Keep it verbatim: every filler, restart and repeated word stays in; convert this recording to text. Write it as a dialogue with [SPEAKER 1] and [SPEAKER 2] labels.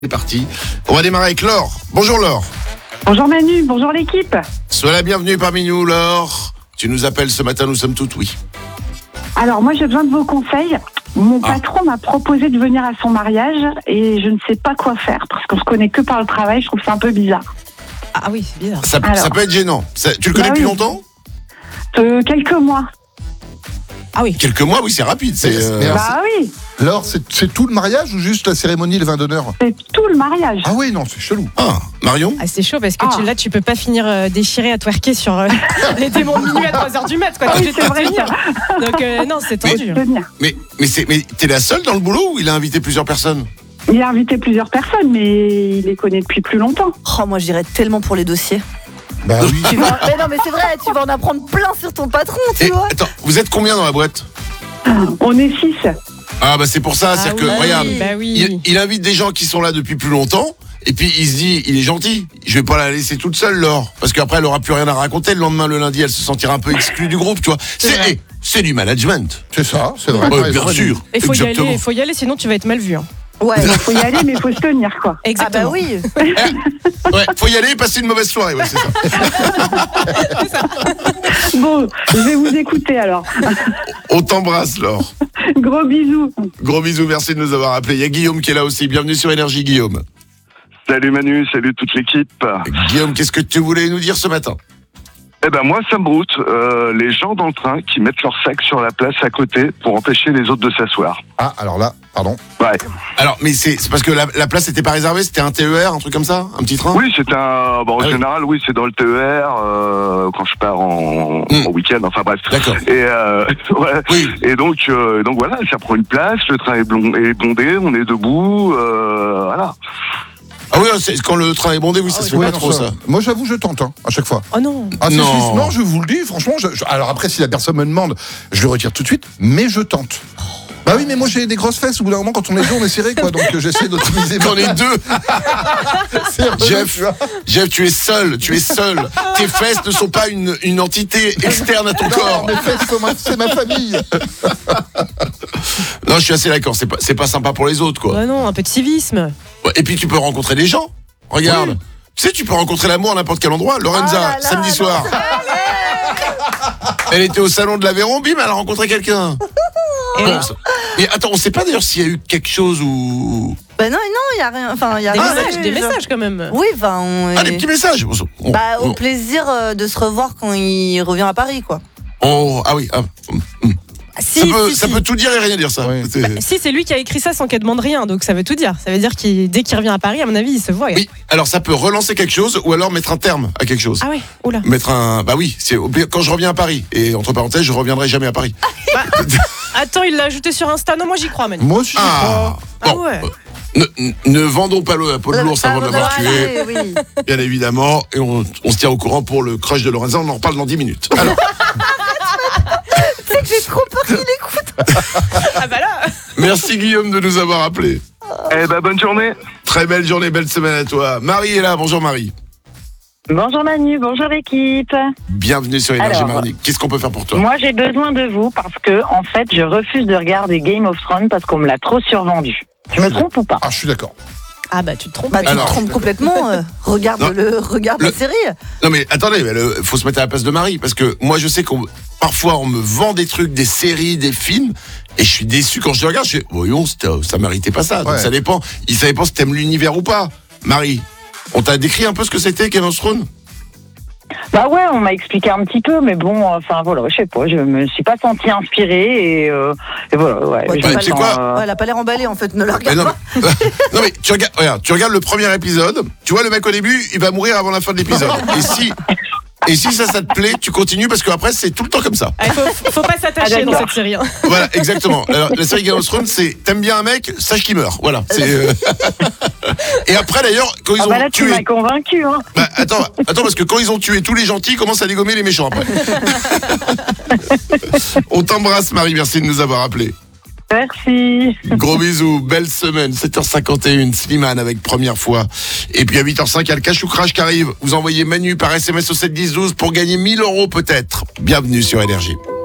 [SPEAKER 1] C'est parti. On va démarrer avec Laure. Bonjour Laure.
[SPEAKER 2] Bonjour Manu, bonjour l'équipe.
[SPEAKER 1] Sois la bienvenue parmi nous Laure. Tu nous appelles ce matin, nous sommes toutes oui.
[SPEAKER 2] Alors moi j'ai besoin de vos conseils. Mon
[SPEAKER 1] Ah.
[SPEAKER 2] patron m'a proposé de venir à son mariage et je ne sais pas quoi faire parce qu'on se connaît que par le travail, je trouve ça un peu bizarre.
[SPEAKER 3] Ah oui, c'est bizarre.
[SPEAKER 1] Ça,
[SPEAKER 2] Alors.
[SPEAKER 1] ça peut être gênant. Ça- tu le connais
[SPEAKER 2] Bah
[SPEAKER 1] depuis
[SPEAKER 2] oui.
[SPEAKER 1] longtemps?
[SPEAKER 2] Euh, quelques mois.
[SPEAKER 3] Ah oui.
[SPEAKER 1] Quelques mois, oui, c'est rapide. C'est, euh,
[SPEAKER 4] Mais alors,
[SPEAKER 2] Bah oui,
[SPEAKER 4] c'est- Laure, c'est, c'est tout le mariage ou juste la cérémonie et le vin d'honneur?
[SPEAKER 2] c'est tout le mariage.
[SPEAKER 4] Ah oui, non, c'est chelou.
[SPEAKER 1] Ah, Marion?
[SPEAKER 3] Ah, c'est chaud parce que
[SPEAKER 2] Ah.
[SPEAKER 3] tu, là, tu peux pas finir euh, déchiré à twerker sur euh, les démons de minuit à trois heures du mat. Quoi.
[SPEAKER 2] Ah
[SPEAKER 3] T'es
[SPEAKER 2] oui,
[SPEAKER 3] obligé de
[SPEAKER 2] c'est vrai,
[SPEAKER 3] tenir. Donc, euh, non, c'est
[SPEAKER 1] Mais-
[SPEAKER 3] tendu. hein.
[SPEAKER 2] Venir.
[SPEAKER 1] Mais, mais, c'est, mais t'es la seule dans le boulot ou il a invité plusieurs personnes?
[SPEAKER 2] Il a invité plusieurs personnes mais il les connaît depuis plus longtemps.
[SPEAKER 5] Oh, moi j'irais tellement pour les dossiers.
[SPEAKER 4] Bah oui.
[SPEAKER 5] Tu vas... mais non, mais c'est vrai, tu vas en apprendre plein sur ton patron, tu
[SPEAKER 1] Et,
[SPEAKER 5] vois.
[SPEAKER 1] attends, vous êtes combien dans la boîte?
[SPEAKER 2] On est six.
[SPEAKER 1] Ah bah c'est pour ça,
[SPEAKER 3] Ah
[SPEAKER 1] c'est-à-dire que,
[SPEAKER 3] oui,
[SPEAKER 1] regarde,
[SPEAKER 3] bah oui.
[SPEAKER 1] il, il invite des gens qui sont là depuis plus longtemps, et puis il se dit, il est gentil, je vais pas la laisser toute seule, Laure, parce qu'après elle aura plus rien à raconter, le lendemain, le lundi, elle se sentira un peu exclue du groupe, tu vois. C'est,
[SPEAKER 3] vrai.
[SPEAKER 1] eh, c'est du management.
[SPEAKER 4] C'est ça, c'est vrai.
[SPEAKER 1] Ouais,
[SPEAKER 4] t'as
[SPEAKER 1] bien
[SPEAKER 4] raison.
[SPEAKER 1] sûr.
[SPEAKER 3] Il faut y
[SPEAKER 1] Exactement.
[SPEAKER 3] aller, il faut y aller, sinon tu vas être mal vu. hein.
[SPEAKER 5] Ouais.
[SPEAKER 2] Il faut y aller mais il faut se tenir quoi.
[SPEAKER 5] Ah bah
[SPEAKER 3] Exactement.
[SPEAKER 5] oui.
[SPEAKER 1] Ouais, faut y aller et passer une mauvaise soirée, ouais, c'est ça.
[SPEAKER 2] Bon, je vais vous écouter alors.
[SPEAKER 1] On t'embrasse, Laure.
[SPEAKER 2] Gros bisous.
[SPEAKER 1] Gros bisous, merci de nous avoir appelés. Il y a Guillaume qui est là aussi. Bienvenue sur Énergie, Guillaume.
[SPEAKER 6] Salut Manu, salut toute l'équipe.
[SPEAKER 1] Guillaume, qu'est-ce que tu voulais nous dire ce matin?
[SPEAKER 6] Eh ben moi, ça me broute. Euh, les gens dans le train qui mettent leur sac sur la place à côté pour empêcher les autres de s'asseoir.
[SPEAKER 4] Ah, alors là, pardon.
[SPEAKER 6] Ouais.
[SPEAKER 1] Alors, mais c'est, c'est parce que la, la place n'était pas réservée, c'était un T E R, un truc comme ça? Un petit train?
[SPEAKER 6] Oui, c'est un. Bon, en
[SPEAKER 1] Ah oui.
[SPEAKER 6] général, oui, c'est dans le T E R euh, quand je pars en,
[SPEAKER 1] Mm.
[SPEAKER 6] en week-end. Enfin bref.
[SPEAKER 1] D'accord.
[SPEAKER 6] Et euh, ouais.
[SPEAKER 1] Oui.
[SPEAKER 6] Et donc, euh, donc voilà, ça prend une place. Le train est, blond, est bondé, on est debout. Euh, voilà.
[SPEAKER 1] Ah oui, c'est, quand le train est bondé, oui, ça se fait
[SPEAKER 4] Ouais,
[SPEAKER 1] pas
[SPEAKER 4] non,
[SPEAKER 1] trop, ça.
[SPEAKER 4] Moi, j'avoue, je tente, hein, à chaque fois.
[SPEAKER 3] Oh non.
[SPEAKER 4] Ah, si,
[SPEAKER 1] Non.
[SPEAKER 4] si, non, je vous le dis, franchement. Je, je- alors après, si la personne me demande, je le retire tout de suite, mais je tente. Bah oui, mais moi j'ai des grosses fesses. Au bout d'un moment, quand on est deux, on est serré, quoi. Donc euh, j'essaie d'optimiser.
[SPEAKER 1] J'en ai deux.
[SPEAKER 4] C'est relou,
[SPEAKER 1] Jeff,
[SPEAKER 4] tu vois.
[SPEAKER 1] Jeff, tu es seul, tu es seul. Tes fesses ne sont pas une, une entité externe à ton
[SPEAKER 4] Non,
[SPEAKER 1] corps.
[SPEAKER 4] mes fesses, c'est ma- c'est ma famille.
[SPEAKER 1] Non, je suis assez d'accord, c'est pas, c'est pas sympa pour les autres, quoi.
[SPEAKER 3] Ouais, non, un peu de civisme.
[SPEAKER 1] Ouais, et puis tu peux rencontrer des gens. Regarde.
[SPEAKER 4] Oui.
[SPEAKER 1] Tu sais, tu peux rencontrer l'amour à n'importe quel endroit. Lorenza,
[SPEAKER 5] Oh là là,
[SPEAKER 1] samedi
[SPEAKER 5] non,
[SPEAKER 1] soir. Elle était au salon de l'Aveyron, bim, elle a rencontré quelqu'un.
[SPEAKER 3] Et
[SPEAKER 1] Bon,
[SPEAKER 3] oui.
[SPEAKER 1] ça- Mais attends, on sait pas d'ailleurs s'il y a eu quelque chose ou.
[SPEAKER 5] Bah non, non, il y a rien. Enfin, il y a
[SPEAKER 3] Des
[SPEAKER 5] rien.
[SPEAKER 3] messages, des
[SPEAKER 5] genre.
[SPEAKER 3] messages quand même.
[SPEAKER 5] Oui, enfin. On...
[SPEAKER 1] Ah, des petits messages. On- on-
[SPEAKER 5] Bah, au
[SPEAKER 1] on-
[SPEAKER 5] plaisir euh, de se revoir quand il revient à Paris, quoi.
[SPEAKER 1] on- ah oui, ah, hum, hum.
[SPEAKER 5] Si,
[SPEAKER 1] ça, peut,
[SPEAKER 5] si,
[SPEAKER 1] ça
[SPEAKER 5] si.
[SPEAKER 1] peut tout dire et rien dire, ça.
[SPEAKER 4] Oui.
[SPEAKER 1] C'est-
[SPEAKER 3] Si, c'est lui qui a écrit ça sans qu'elle demande rien, donc ça veut tout dire. Ça veut dire qu'il dès qu'il revient à Paris, à mon avis, il se voit.
[SPEAKER 1] Oui, alors ça peut relancer quelque chose ou alors mettre un terme à quelque chose.
[SPEAKER 3] Ah ouais, oula.
[SPEAKER 1] Mettre un. Bah oui, c'est quand je reviens à Paris. Et entre parenthèses, je reviendrai jamais à Paris.
[SPEAKER 3] Attends, il l'a ajouté sur Insta. Non, moi j'y crois, Manu.
[SPEAKER 4] Moi aussi, je
[SPEAKER 1] Ah,
[SPEAKER 3] Ah
[SPEAKER 1] bon,
[SPEAKER 3] ouais.
[SPEAKER 1] euh, ne, ne vendons pas le, la peau de l'ours avant de l'avoir tué,
[SPEAKER 5] Voilà, oui.
[SPEAKER 1] bien évidemment. Et on, on se tient au courant pour le crush de Lorenza. On en reparle dans dix minutes. Alors,
[SPEAKER 5] C'est que j'ai trop peur qu'il écoute.
[SPEAKER 3] Ah bah là.
[SPEAKER 1] merci Guillaume de nous avoir appelés.
[SPEAKER 6] Eh ben bonne journée.
[SPEAKER 1] Très belle journée, belle semaine à toi. Marie est là. Bonjour Marie.
[SPEAKER 2] Bonjour Manu, bonjour l'équipe.
[SPEAKER 1] Bienvenue sur Énergie
[SPEAKER 2] Alors,
[SPEAKER 1] Mardi. Qu'est-ce qu'on peut faire pour toi?
[SPEAKER 2] Moi j'ai besoin de vous parce que en fait je refuse de regarder Game of Thrones parce qu'on me l'a trop survendu. Je me trompe ou pas?
[SPEAKER 4] Ah, je suis d'accord.
[SPEAKER 3] Ah bah tu te trompes.
[SPEAKER 5] Bah, tu
[SPEAKER 1] Alors.
[SPEAKER 5] te trompes complètement. euh, regarde
[SPEAKER 1] Non.
[SPEAKER 5] le, regarde
[SPEAKER 1] Le-
[SPEAKER 5] la série.
[SPEAKER 1] Non mais attendez, il faut se mettre à la place de Marie parce que moi je sais qu'on parfois on me vend des trucs, des séries, des films et je suis déçu quand je les regarde. Je dis voyons, c'était- ça méritait pas ça. Donc
[SPEAKER 4] Ouais.
[SPEAKER 1] ça dépend. Il ça dépend si t'aimes l'univers ou pas. Marie, on t'a décrit un peu ce que c'était Game of Thrones?
[SPEAKER 2] Bah ouais, on m'a expliqué un petit peu, mais bon, enfin voilà, je sais pas, je me suis pas sentie inspirée et, euh, et voilà, ouais.
[SPEAKER 5] Ouais,
[SPEAKER 2] j'ai
[SPEAKER 1] bah,
[SPEAKER 2] pas
[SPEAKER 1] tu sais
[SPEAKER 2] le temps,
[SPEAKER 1] quoi
[SPEAKER 2] euh,
[SPEAKER 5] Ouais, elle a pas l'air emballée en fait, ne la
[SPEAKER 1] Mais
[SPEAKER 5] regarde
[SPEAKER 1] non,
[SPEAKER 5] pas.
[SPEAKER 1] mais, non mais tu regardes, regarde, tu regardes le premier épisode. Tu vois le mec au début, il va mourir avant la fin de l'épisode. Et si et si ça ça te plaît, tu continues parce qu'après c'est tout le temps comme ça.
[SPEAKER 3] Ah, il faut, faut pas s'attacher
[SPEAKER 2] Ah,
[SPEAKER 3] dans
[SPEAKER 2] d'accord.
[SPEAKER 3] cette série. hein.
[SPEAKER 1] Voilà, exactement. Alors, la série Game of Thrones, c'est t'aimes bien un mec, sache qu'il meurt. Voilà. C'est. euh, Et après d'ailleurs, quand ils
[SPEAKER 2] Ah
[SPEAKER 1] ont
[SPEAKER 2] bah là tu
[SPEAKER 1] tué.
[SPEAKER 2] m'as convaincu, hein.
[SPEAKER 1] Bah, attends, attends, parce que quand ils ont tué tous les gentils, ils commencent à dégommer les méchants après. On t'embrasse, Marie, merci de nous avoir appelés.
[SPEAKER 2] Merci.
[SPEAKER 1] Gros bisous, belle semaine, sept heures cinquante et un, Slimane avec Première Fois. Et puis à huit heures cinq, il y a le cash ou crash qui arrive. Vous envoyez Manu par S M S au sept dix douze pour gagner mille euros peut-être. Bienvenue sur Énergie.